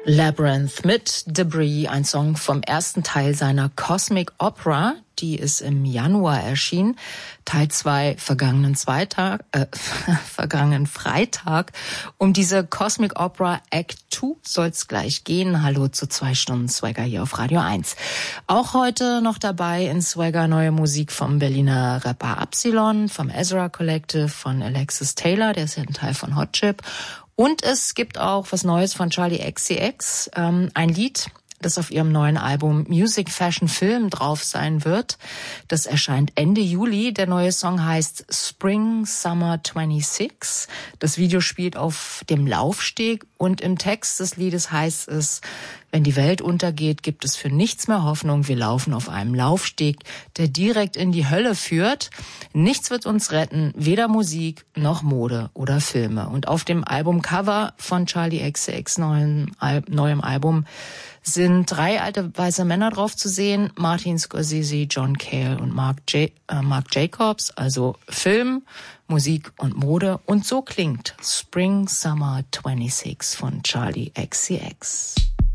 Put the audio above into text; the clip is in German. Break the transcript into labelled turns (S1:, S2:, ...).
S1: Labyrinth mit Debris, ein Song vom ersten Teil seiner Cosmic Opera, die ist im Januar erschienen. Teil 2 vergangenen Freitag. Um diese Cosmic Opera Act 2 soll's gleich gehen. Hallo zu 2 Stunden Swagger hier auf Radio 1. Auch heute noch dabei in Swagger neue Musik vom Berliner Rapper Absilon, vom Ezra Collective, von Alexis Taylor, der ist ja ein Teil von Hot Chip. Und es gibt auch was Neues von Charli XCX, ein Lied, das auf ihrem neuen Album Music, Fashion, Film drauf sein wird. Das erscheint Ende Juli. Der neue Song heißt Spring Summer 26. Das Video spielt auf dem Laufsteg und im Text des Liedes heißt es: Wenn die Welt untergeht, gibt es für nichts mehr Hoffnung. Wir laufen auf einem Laufsteg, der direkt in die Hölle führt. Nichts wird uns retten, weder Musik noch Mode oder Filme. Und auf dem Albumcover von Charli XCX neuem Album sind 3 alte weiße Männer drauf zu sehen: Martin Scorsese, John Cale und Marc Jacobs. Also Film, Musik und Mode. Und so klingt Spring Summer 26 von Charli XCX.